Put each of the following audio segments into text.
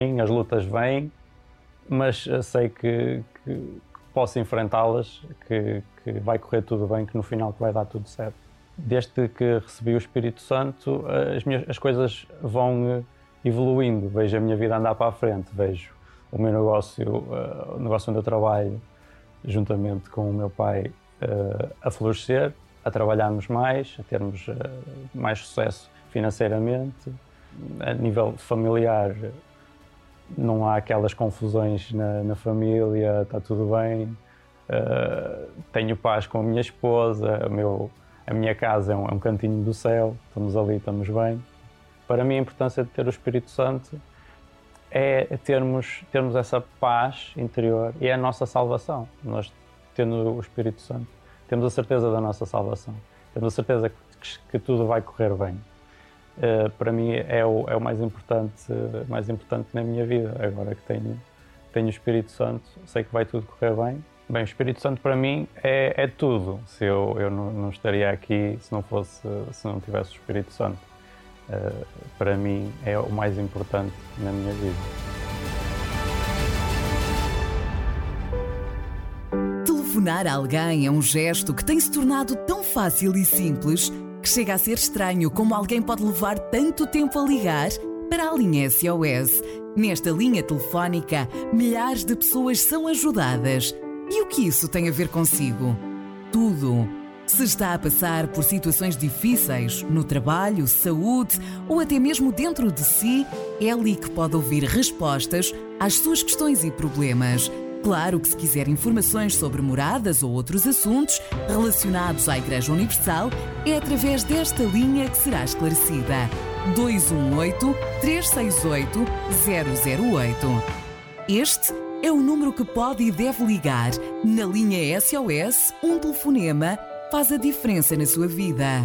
As lutas vêm, mas sei que posso enfrentá-las, que vai correr tudo bem, que no final vai dar tudo certo. Desde que recebi o Espírito Santo, as coisas vão evoluindo. Vejo a minha vida andar para a frente, vejo o meu negócio, o negócio onde eu trabalho, juntamente com o meu pai, a florescer, a trabalharmos mais, a termos mais sucesso financeiramente. A nível familiar, não há aquelas confusões na família, está tudo bem. Tenho paz com a minha esposa, a minha casa é um cantinho do céu, estamos ali, estamos bem. Para mim, a importância de ter o Espírito Santo é termos essa paz interior e é a nossa salvação. Nós, tendo o Espírito Santo, temos a certeza da nossa salvação, temos a certeza que tudo vai correr bem. Para mim é o mais importante na minha vida. Agora que tenho o Espírito Santo, sei que vai tudo correr bem. Bem, o Espírito Santo para mim é tudo. Se eu não estaria aqui se não tivesse o Espírito Santo. Para mim é o mais importante na minha vida. Telefonar a alguém é um gesto que tem se tornado tão fácil e simples que chega a ser estranho como alguém pode levar tanto tempo a ligar para a linha SOS. Nesta linha telefónica, milhares de pessoas são ajudadas. E o que isso tem a ver consigo? Tudo. Se está a passar por situações difíceis, no trabalho, saúde ou até mesmo dentro de si, é ali que pode ouvir respostas às suas questões e problemas. Claro que se quiser informações sobre moradas ou outros assuntos relacionados à Igreja Universal, é através desta linha que será esclarecida. 218-368-008. Este é o número que pode e deve ligar. Na linha SOS, um telefonema faz a diferença na sua vida.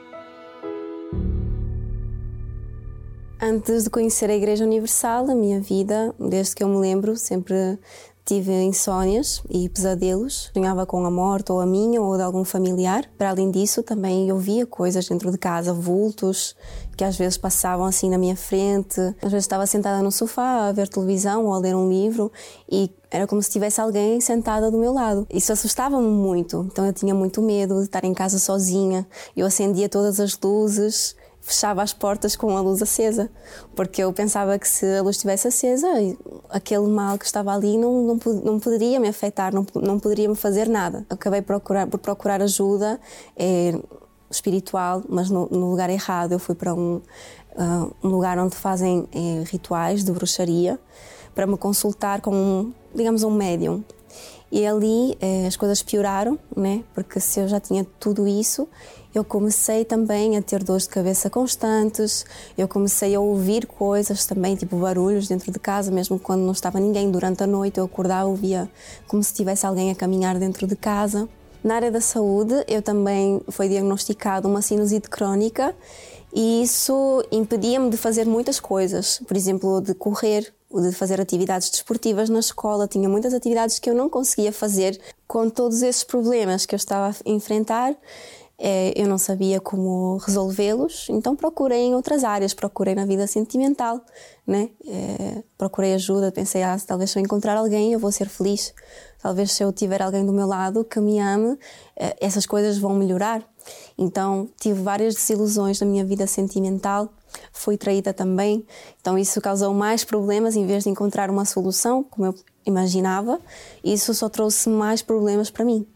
Antes de conhecer a Igreja Universal, a minha vida, desde que eu me lembro, sempre tive insónias e pesadelos. Sonhava com a morte, ou a minha, ou de algum familiar. Para além disso, também eu via coisas dentro de casa, vultos, que às vezes passavam assim na minha frente. Às vezes estava sentada no sofá a ver televisão ou a ler um livro e era como se tivesse alguém sentada do meu lado. Isso assustava-me muito, então eu tinha muito medo de estar em casa sozinha. Eu acendia todas as luzes, fechava as portas com a luz acesa, porque eu pensava que se a luz estivesse acesa, aquele mal que estava ali não poderia me afetar, não poderia me fazer nada. Acabei por procurar ajuda espiritual, mas no lugar errado. Eu fui para um lugar onde fazem rituais de bruxaria, para me consultar com um médium. E ali as coisas pioraram, né? Porque se eu já tinha tudo isso, eu comecei também a ter dores de cabeça constantes, eu comecei a ouvir coisas também, tipo barulhos dentro de casa, mesmo quando não estava ninguém. Durante a noite eu acordava, ouvia como se tivesse alguém a caminhar dentro de casa. Na área da saúde, eu também foi diagnosticado uma sinusite crónica e isso impedia-me de fazer muitas coisas, por exemplo, de correr, de fazer atividades desportivas na escola. Tinha muitas atividades que eu não conseguia fazer com todos esses problemas que eu estava a enfrentar. Eu não sabia como resolvê-los, então procurei em outras áreas, procurei na vida sentimental, né? Procurei ajuda, pensei, talvez se eu encontrar alguém eu vou ser feliz, talvez se eu tiver alguém do meu lado que me ame, essas coisas vão melhorar. Então tive várias desilusões na minha vida sentimental, fui traída também, então isso causou mais problemas. Em vez de encontrar uma solução, como eu imaginava, isso só trouxe mais problemas para mim.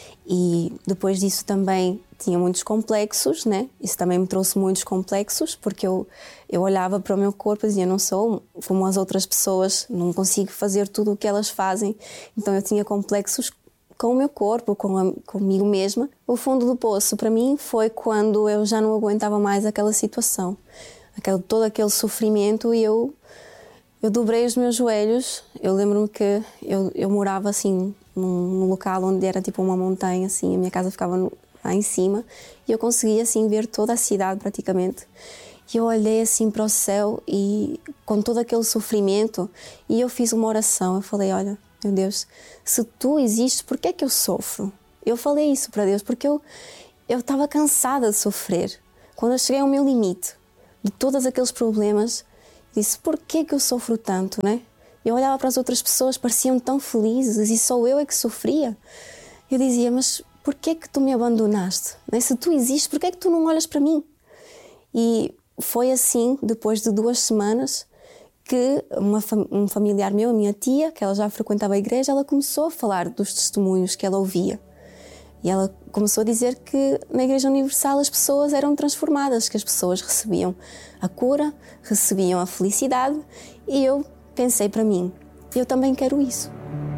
E depois disso também tinha muitos complexos, né? Isso também me trouxe muitos complexos, porque eu olhava para o meu corpo e dizia, não sou como as outras pessoas, não consigo fazer tudo o que elas fazem. Então eu tinha complexos com o meu corpo, comigo mesma. O fundo do poço para mim foi quando eu já não aguentava mais aquela situação, todo aquele sofrimento, e eu dobrei os meus joelhos. Eu lembro-me que eu morava assim num local onde era tipo uma montanha, assim, a minha casa ficava lá em cima e eu conseguia assim ver toda a cidade praticamente. E eu olhei assim para o céu e com todo aquele sofrimento, e eu fiz uma oração. Eu falei, olha, meu Deus, se tu existes, por que é que eu sofro? Eu falei isso para Deus porque eu estava cansada de sofrer. Quando eu cheguei ao meu limite de todos aqueles problemas, Disse, por que eu sofro tanto, né? Eu olhava para as outras pessoas, pareciam tão felizes e só eu é que sofria. Eu dizia, mas por que tu me abandonaste? Né? Se tu existes, por que tu não olhas para mim? E foi assim, depois de 2 semanas, que um familiar meu, a minha tia, que ela já frequentava a igreja, ela começou a falar dos testemunhos que ela ouvia. E ela começou a dizer que na Igreja Universal as pessoas eram transformadas, que as pessoas recebiam a cura, recebiam a felicidade. E eu pensei para mim, eu também quero isso.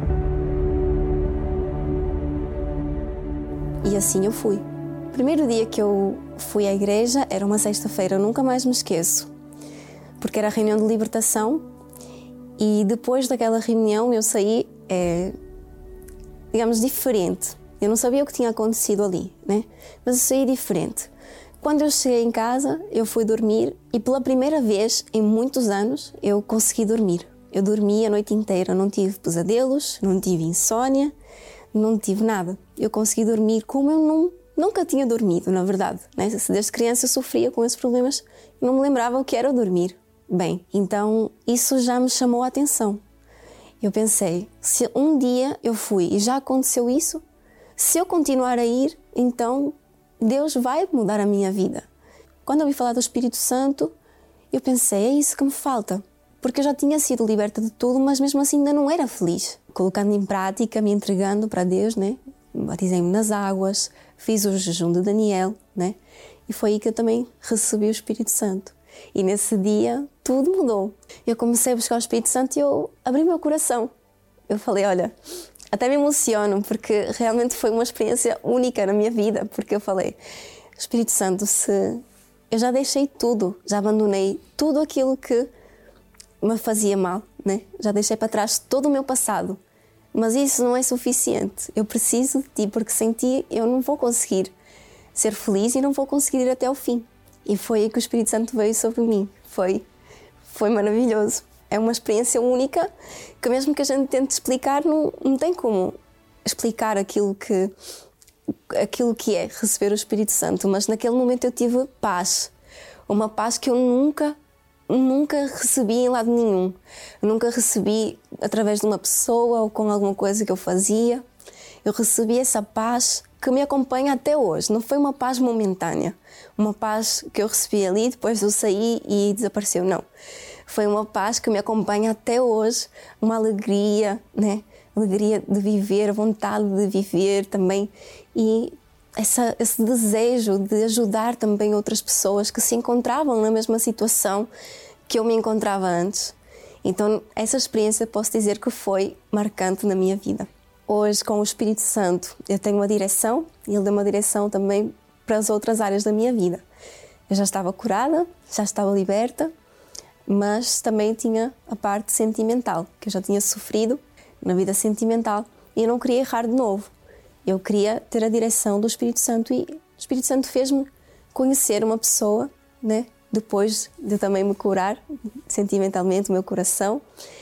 E assim eu fui. O primeiro dia que eu fui à igreja era uma sexta-feira, eu nunca mais me esqueço, porque era a reunião de libertação e depois daquela reunião eu saí, digamos, diferente. Eu não sabia o que tinha acontecido ali, né? Mas eu saí diferente. Quando eu cheguei em casa, eu fui dormir e pela primeira vez em muitos anos eu consegui dormir. Eu dormi a noite inteira, não tive pesadelos, não tive insónia, não tive nada. Eu consegui dormir como eu nunca tinha dormido, na verdade, né? Desde criança eu sofria com esses problemas e não me lembrava o que era dormir bem. Então isso já me chamou a atenção. Eu pensei, se um dia eu fui e já aconteceu isso, se eu continuar a ir, então Deus vai mudar a minha vida. Quando eu ouvi falar do Espírito Santo, eu pensei, é isso que me falta. Porque eu já tinha sido liberta de tudo, mas mesmo assim ainda não era feliz. Colocando em prática, me entregando para Deus, né? Batizei-me nas águas, fiz o jejum de Daniel, né? E foi aí que eu também recebi o Espírito Santo. E nesse dia, tudo mudou. Eu comecei a buscar o Espírito Santo e eu abri meu coração. Eu falei, olha, até me emociono, porque realmente foi uma experiência única na minha vida, porque eu falei, Espírito Santo, se eu já deixei tudo, já abandonei tudo aquilo que me fazia mal, né? Já deixei para trás todo o meu passado, mas isso não é suficiente. Eu preciso de ti, porque sem ti eu não vou conseguir ser feliz e não vou conseguir ir até o fim. E foi aí que o Espírito Santo veio sobre mim. Foi maravilhoso. É uma experiência única que mesmo que a gente tente explicar, não tem como explicar aquilo que é receber o Espírito Santo. Mas naquele momento eu tive paz. Uma paz que eu nunca recebi em lado nenhum. Eu nunca recebi através de uma pessoa ou com alguma coisa que eu fazia. Eu recebi essa paz que me acompanha até hoje. Não foi uma paz momentânea. Uma paz que eu recebi ali, depois eu saí e desapareceu. Não. Foi uma paz que me acompanha até hoje. Uma alegria, né? Alegria de viver, vontade de viver também. E esse desejo de ajudar também outras pessoas que se encontravam na mesma situação que eu me encontrava antes. Então, essa experiência posso dizer que foi marcante na minha vida. Hoje, com o Espírito Santo, eu tenho uma direção e Ele deu uma direção também para as outras áreas da minha vida. Eu já estava curada, já estava liberta, mas também tinha a parte sentimental, que eu já tinha sofrido na vida sentimental e eu não queria errar de novo. Eu queria ter a direção do Espírito Santo e o Espírito Santo fez-me conhecer uma pessoa, né? Depois de também me curar sentimentalmente o meu coração.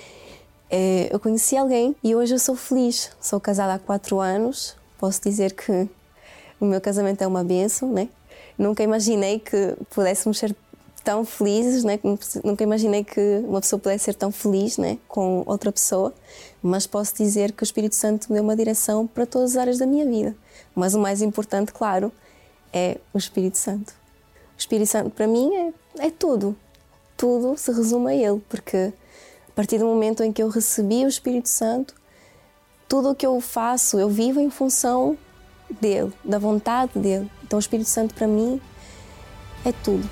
Eu conheci alguém e hoje eu sou feliz. Sou casada há 4 anos. Posso dizer que o meu casamento é uma bênção, né? Nunca imaginei que pudéssemos ser tão felizes, né? Nunca imaginei que uma pessoa pudesse ser tão feliz, né? Com outra pessoa. Mas posso dizer que o Espírito Santo me deu uma direção para todas as áreas da minha vida. Mas o mais importante, claro, é o Espírito Santo. O Espírito Santo para mim é tudo. Tudo se resume a Ele, porque a partir do momento em que eu recebi o Espírito Santo, tudo o que eu faço, eu vivo em função dele, da vontade dele. Então o Espírito Santo para mim é tudo.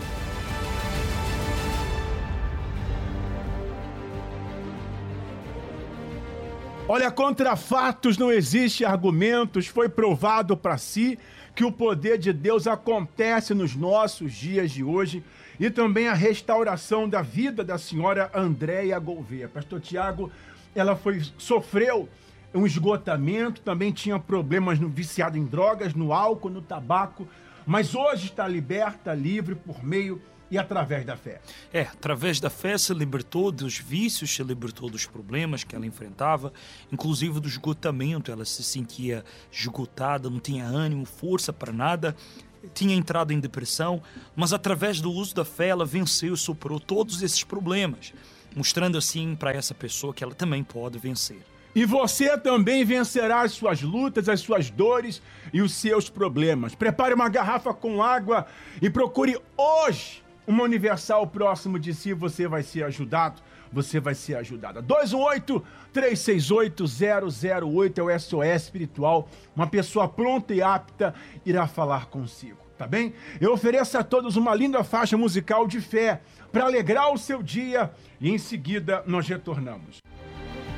Olha, contra fatos não existe argumentos, foi provado para si que o poder de Deus acontece nos nossos dias de hoje e também a restauração da vida da senhora Andréia Gouveia. Pastor Tiago, ela sofreu um esgotamento, também tinha problemas viciada em drogas, no álcool, no tabaco, mas hoje está liberta, livre por meio e através da fé. Através da fé se libertou dos vícios, se libertou dos problemas que ela enfrentava, inclusive do esgotamento. Ela se sentia esgotada, não tinha ânimo, força para nada. tinha entrado em depressão, mas através do uso da fé ela venceu e superou todos esses problemas, mostrando assim para essa pessoa que ela também pode vencer. E você também vencerá as suas lutas, as suas dores e os seus problemas. Prepare uma garrafa com água e procure hoje uma Universal próximo de si. Você vai ser ajudado, você vai ser ajudada. 218-368-008 é o SOS Espiritual. Uma pessoa pronta e apta irá falar consigo, tá bem? Eu ofereço a todos uma linda faixa musical de fé para alegrar o seu dia e em seguida nós retornamos.